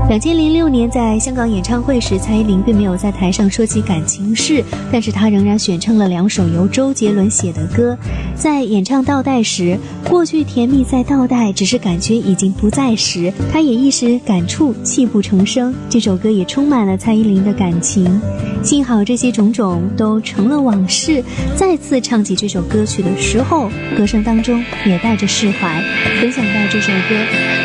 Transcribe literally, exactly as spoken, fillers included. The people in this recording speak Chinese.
两千零六年在香港演唱会时，蔡依林并没有在台上说起感情事，但是她仍然选唱了两首由周杰伦写的歌。在演唱倒带时，过去甜蜜在倒带，只是感觉已经不在时，她也一时感触，泣不成声。这首歌也充满了蔡依林的感情。幸好这些种种都成了往事，再次唱起这首歌曲的时候，歌声当中也带着释怀。分享到这首歌。